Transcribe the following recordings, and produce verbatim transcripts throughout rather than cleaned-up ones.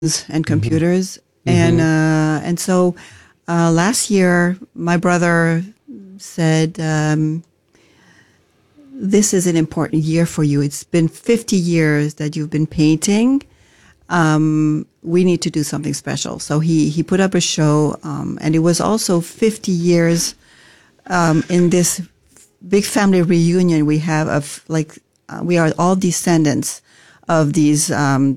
and computers. Mm-hmm. And uh, and so uh, last year, my brother said, um, this is an important year for you. It's been fifty years that you've been painting. Um, we need to do something special. So he, he put up a show, um, and it was also fifty years um, in this big family reunion we have of, like, uh, we are all descendants of these um,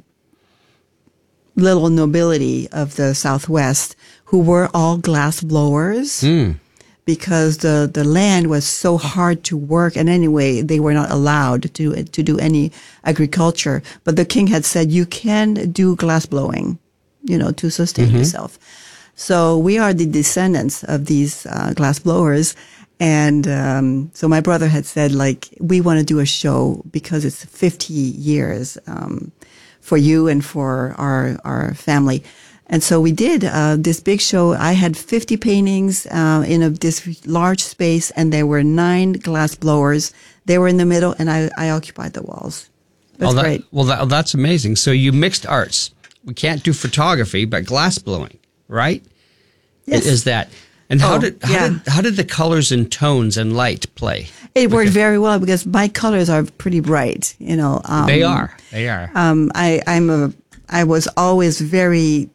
little nobility of the Southwest who were all glass blowers. Mm. Because the, the land was so hard to work, and anyway, they were not allowed to to do any agriculture. But the king had said, you can do glass blowing, you know, to sustain mm-hmm. yourself. So we are the descendants of these uh, glass blowers. And um, so my brother had said, like, we want to do a show because it's fifty years um, for you and for our our family. And so we did uh, this big show. I had fifty paintings uh, in a, this large space, and there were nine glass blowers. They were in the middle, and I, I occupied the walls. That's oh, that, great. Well, that, that's amazing. So you mixed arts. We can't do photography, but glass blowing, right? Yes. Is that? And how oh, did how yeah. did how did the colors and tones and light play? It worked because very well because my colors are pretty bright. You know, um, they are. They are. Um, I I'm a I was always very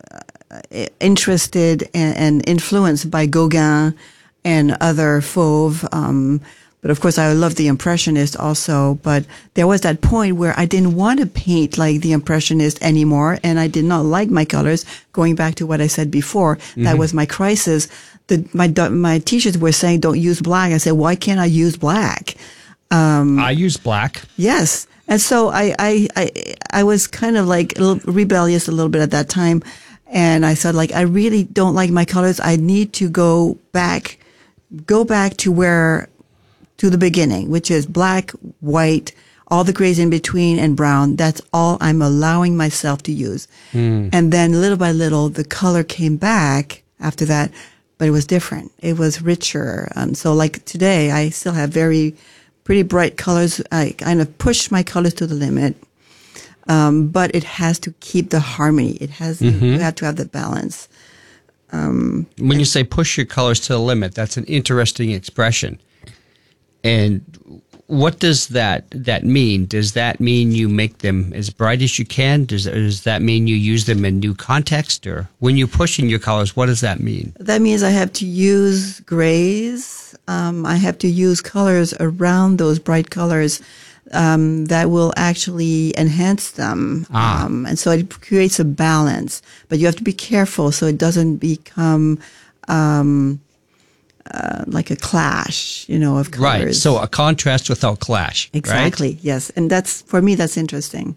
interested and, and influenced by Gauguin and other Fauve. Um, but of course, I love the Impressionist also. But there was that point where I didn't want to paint like the Impressionist anymore, and I did not like my colors. Going back to what I said before, mm-hmm. that was my crisis. The, my my teachers were saying, "Don't use black." I said, "Why can't I use black?" Um, I use black. Yes. And so I, I, I, I was kind of like a little rebellious a little bit at that time. And I said, like, I really don't like my colors. I need to go back, go back to where, to the beginning, which is black, white, all the grays in between, and brown. That's all I'm allowing myself to use. Mm. And then little by little, the color came back after that, but it was different. It was richer. Um, so like today, I still have very pretty bright colors. I kind of push my colors to the limit. Um, but it has to keep the harmony. It has, mm-hmm. you have to have the balance. Um, when you say push your colors to the limit, that's an interesting expression. And what does that, that mean? Does that mean you make them as bright as you can? Does, does that mean you use them in new context? Or when you're pushing your colors, what does that mean? That means I have to use grays. Um, I have to use colors around those bright colors Um, that will actually enhance them. Ah. Um, and so it creates a balance, but you have to be careful so it doesn't become, um, uh, like a clash, you know, of colors. Right. So a contrast without clash. Exactly. Right? Yes. And that's, for me, that's interesting.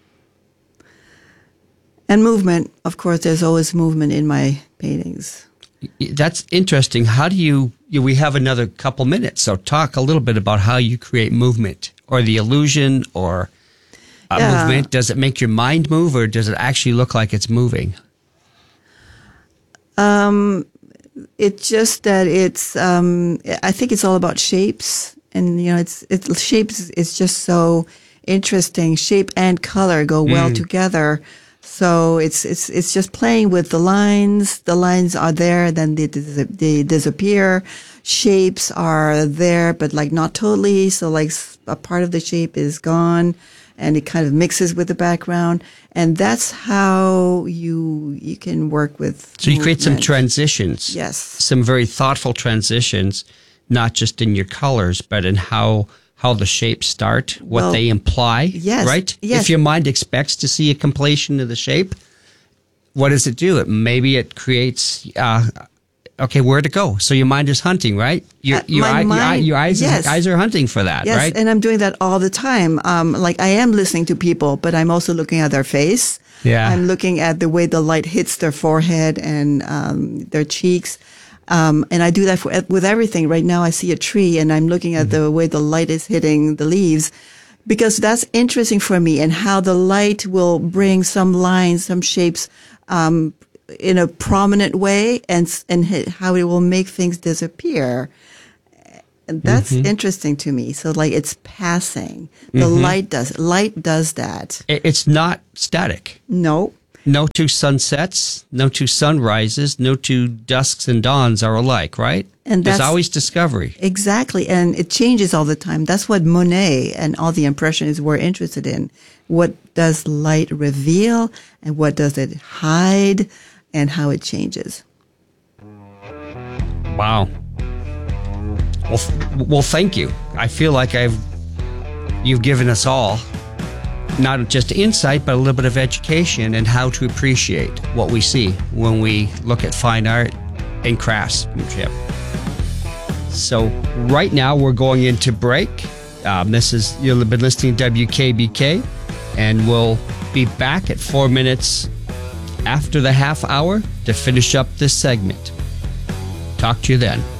And movement, of course, there's always movement in my paintings. That's interesting. How do you, you, we have another couple minutes, so talk a little bit about how you create movement or the illusion or a yeah. movement. Does it make your mind move or does it actually look like it's moving? Um, it's just that it's, um, I think it's all about shapes, and, you know, it's, it's shapes is just so interesting. Shape and color go well mm. together. So it's it's it's just playing with the lines. The lines are there, then they they disappear. Shapes are there, but like not totally. So like a part of the shape is gone, and it kind of mixes with the background. And that's how you you can work with. So you movement. create some transitions. Yes, some very thoughtful transitions, not just in your colors, but in how. How the shapes start, what well, they imply, yes, right? Yes. If your mind expects to see a completion of the shape, what does it do? It maybe it creates, uh, okay, where to go? So your mind is hunting, right? Your, uh, your, eye, mind, your, eye, your eyes, yes. eyes are hunting for that, yes, right? And I'm doing that all the time. Um, like I am listening to people, but I'm also looking at their face. Yeah, I'm looking at the way the light hits their forehead and um, their cheeks. Um, and I do that for, with everything. Right now I see a tree and I'm looking at mm-hmm. the way the light is hitting the leaves, because that's interesting for me, and how the light will bring some lines, some shapes, um, in a prominent way, and, and how it will make things disappear. And that's mm-hmm. interesting to me. So like it's passing. The mm-hmm. light does, light does that. It's not static. No. No two sunsets, no two sunrises, no two dusks and dawns are alike, right? And there's that's, always discovery. Exactly. And it changes all the time. That's what Monet and all the Impressionists were interested in. What does light reveal and what does it hide and how it changes? Wow. Well, th- well, thank you. I feel like I've you've given us all not just insight, but a little bit of education and how to appreciate what we see when we look at fine art and craftsmanship. So right now we're going into break. Um, this is, you've been listening to W K B K, and we'll be back at four minutes after the half hour to finish up this segment. Talk to you then.